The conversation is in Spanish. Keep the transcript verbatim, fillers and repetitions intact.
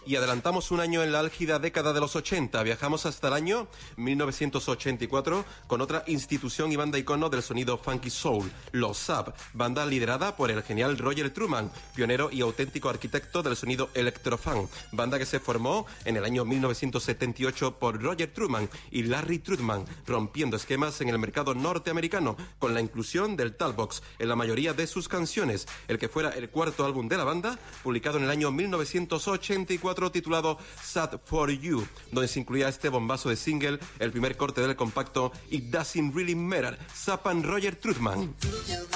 Y adelantamos un año en la álgida década de los ochenta. Viajamos hasta el año mil novecientos ochenta y cuatro con otra institución y banda icono del sonido funky soul, los Zap, banda liderada por el genial Roger Truman, pionero y auténtico arquitecto del sonido electrofunk, banda que se formó en el año mil novecientos setenta y ocho por Roger Truman y Larry Trudman, rompiendo esquemas en el mercado norteamericano con la inclusión del talkbox en la mayoría de sus canciones, el que fuera el cuarto álbum de la banda, publicado en el año mil novecientos ochenta y cuatro, titulado Sad for You, donde se incluía este bombazo de single, el primer corte del compacto It Doesn't Really Matter, Zap and Roger Trudman.